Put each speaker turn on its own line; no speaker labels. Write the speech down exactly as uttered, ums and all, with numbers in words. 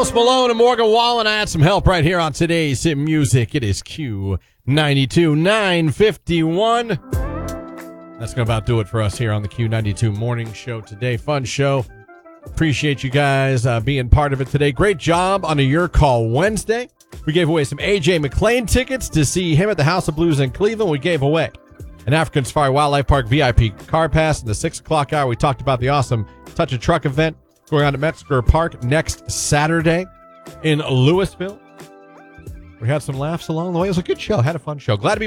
Post Malone and Morgan Wallen. I had some help right here on today's hit music. It is Q ninety-two nine fifty-one. That's going to about do it for us here on the Q ninety-two Morning Show today. Fun show. Appreciate you guys uh, being part of it today. Great job on a Your Call Wednesday. We gave away some A J McLean tickets to see him at the House of Blues in Cleveland. We gave away an African Safari Wildlife Park V I P car pass in the six o'clock hour. We talked about the awesome Touch a Truck event going on at Metzger Park next Saturday in Louisville. We had some laughs along the way. It was a good show. Had a fun show. Glad to be